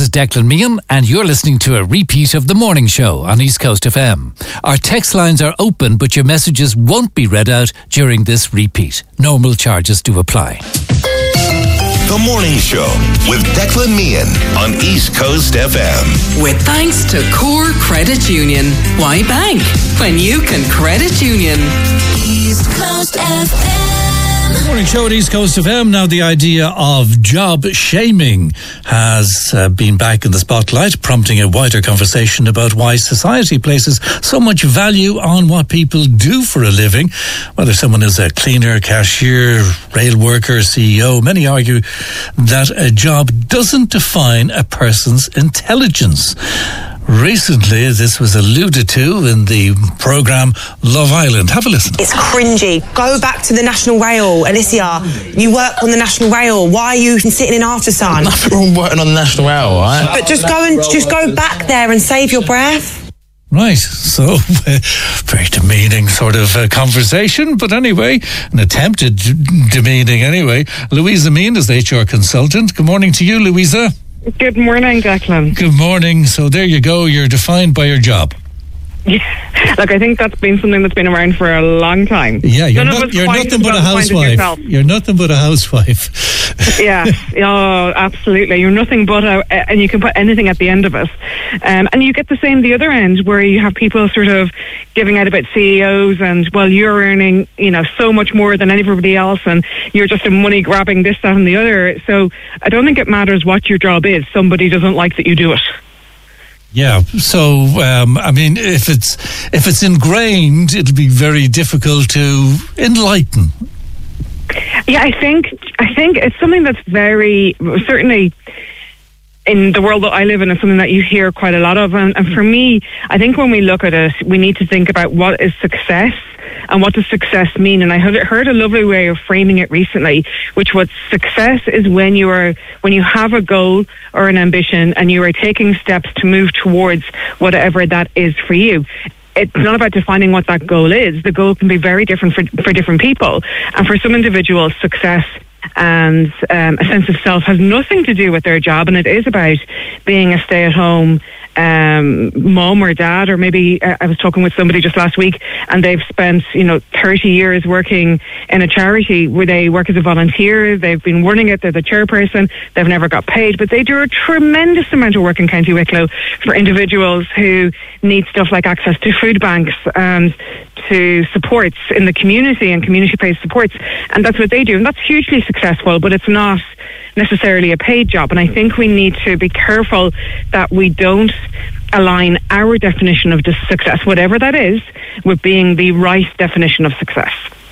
is Declan Meehan, and you're listening to a repeat of The Morning Show on East Coast FM. Our text lines are open, but your messages won't be read out during this repeat. Normal charges do apply. The Morning Show with Declan Meehan on East Coast FM. With thanks to Core Credit Union. Why bank when you can credit union? East Coast FM. Morning Show at East Coast FM. Now, the idea of job shaming has been back in the spotlight, prompting a wider conversation about why society places so much value on what people do for a living. Whether someone is a cleaner, cashier, rail worker, CEO, many argue that a job doesn't define a person's intelligence. Recently, this was alluded to in the programme Love Island. Have a listen. It's cringy. Go back to the National Rail. Alicia, you work on the National Rail. Why are you even sitting in Artisan? Nothing wrong working on the National Rail, right? But just go back there and save your breath. Right, so very demeaning sort of conversation, but anyway, an attempted demeaning anyway. Louisa Meehan is the HR consultant. Good morning to you, Louisa. Good morning, Declan. Good morning. So there you go, you're defined by your job. Yeah, look, I think that's been something that's been around for a long time. Yeah, you're nothing but a housewife. You're nothing but a housewife. Yeah, oh, absolutely. You're nothing but and you can put anything at the end of it. And you get the same the other end, where you have people sort of giving out about CEOs and, well, you're earning, so much more than everybody else, and you're just a money grabbing this, that, and the other. So I don't think it matters what your job is. Somebody doesn't like that you do it. Yeah, so if it's ingrained, it'll be very difficult to enlighten. Yeah, I think it's something that's very, certainly in the world that I live in, it's something that you hear quite a lot of. And for me, I think when we look at it, we need to think about what is success and what does success mean. And I heard a lovely way of framing it recently, which was success is when you have a goal or an ambition and you are taking steps to move towards whatever that is for you. It's not about defining what that goal is. The goal can be very different for different people. And for some individuals, success and a sense of self has nothing to do with their job, and it is about being a stay-at-home mum or dad, or maybe I was talking with somebody just last week and they've spent 30 years working in a charity where they work as a volunteer. They've been running it, they're the chairperson, they've never got paid, but they do a tremendous amount of work in County Wicklow for individuals who need stuff like access to food banks and to supports in the community and community-based supports, and that's what they do, and that's hugely successful, but it's not necessarily a paid job. And I think we need to be careful that we don't align our definition of success, whatever that is, with being the right definition of success.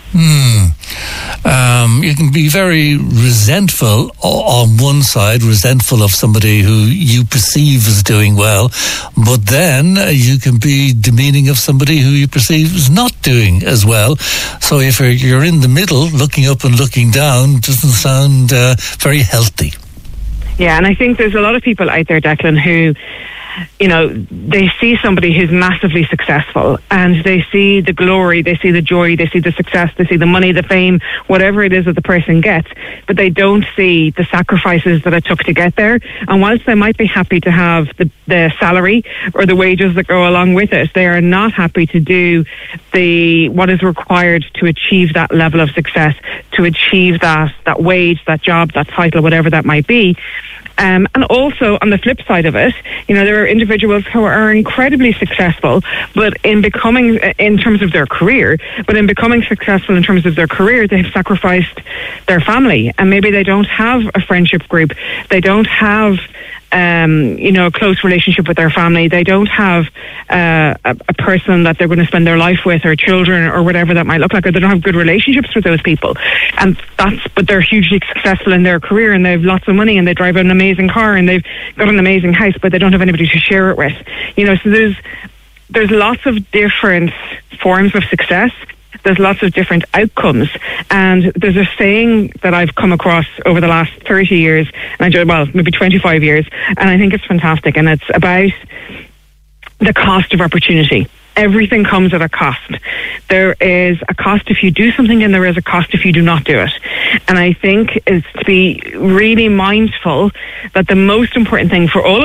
You can be very resentful on one side, resentful of somebody who you perceive as doing well, but then you can be demeaning of somebody who you perceive as not doing as well. So if you're in the middle, looking up and looking down, doesn't sound very healthy. Yeah, and I think there's a lot of people out there, Declan, who they see somebody who's massively successful and they see the glory, they see the joy, they see the success, they see the money, the fame, whatever it is that the person gets, but they don't see the sacrifices that it took to get there. And whilst they might be happy to have the salary or the wages that go along with it, they are not happy to do what is required to achieve that level of success, to achieve that wage, that job, that title, whatever that might be. And also on the flip side of it, there are individuals who are incredibly successful, but in terms of their career, they've sacrificed their family, and maybe they don't have a friendship group, they don't have a close relationship with their family, they don't have a person that they're going to spend their life with, or children, or whatever that might look like, or they don't have good relationships with those people, but they're hugely successful in their career, and they have lots of money, and they drive an amazing car, and they've got an amazing house, but they don't have anybody to share it with. So there's lots of different forms of success. There's lots of different outcomes, and there's a saying that I've come across over the last 30 years, maybe 25 years, and I think it's fantastic, and it's about the cost of opportunity. Everything comes at a cost. There is a cost if you do something, and there is a cost if you do not do it. And I think it's to be really mindful that the most important thing for all